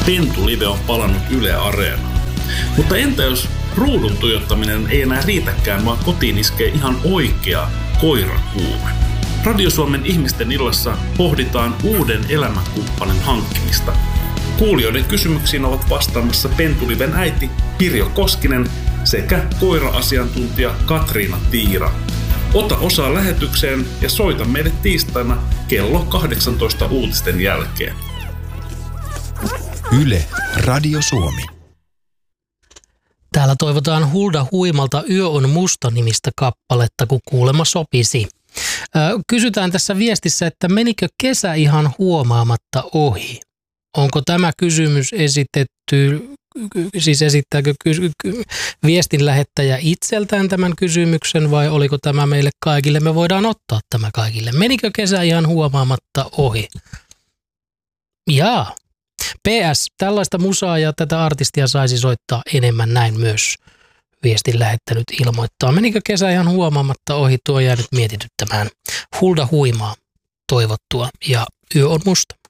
Pentulive on palannut Yle Areenaan. Mutta entä jos ruudun tuijottaminen ei enää riitäkään, vaan kotiin iskee ihan oikea koirakuume? Radio Suomen ihmisten illassa pohditaan uuden elämänkumppanin hankkimista. Kuulijoiden kysymyksiin ovat vastaamassa Pentuliven äiti Pirjo Koskinen sekä koira-asiantuntija Katriina Tiira. Ota osaa lähetykseen ja soita meille tiistaina kello 18 uutisten jälkeen. Yle Radio Suomi. Täällä toivotaan Hulda Huimalta Yö on musta -nimistä kappaletta, kun kuulemma sopisi. Kysytään tässä viestissä, että menikö kesä ihan huomaamatta ohi? Onko tämä kysymys esitetty, siis esittääkö viestin lähettäjä itseltään tämän kysymyksen vai oliko tämä meille kaikille? Me voidaan ottaa tämä kaikille. Menikö kesä ihan huomaamatta ohi? Jaa. PS, tällaista musaa ja tätä artistia saisi soittaa enemmän, näin myös viestin lähettänyt ilmoittaa. Menikö kesä ihan huomaamatta ohi, tuo jää nyt mietityttämään. Hulda Huimaa toivottua ja Yö on musta.